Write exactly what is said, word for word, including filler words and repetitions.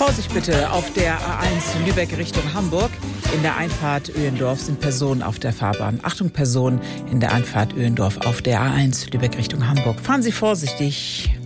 Vorsicht bitte auf der A eins Lübeck Richtung Hamburg. In der Einfahrt Öhendorf sind Personen auf der Fahrbahn. Achtung, Personen in der Einfahrt Öhendorf auf der A eins Lübeck Richtung Hamburg. Fahren Sie vorsichtig.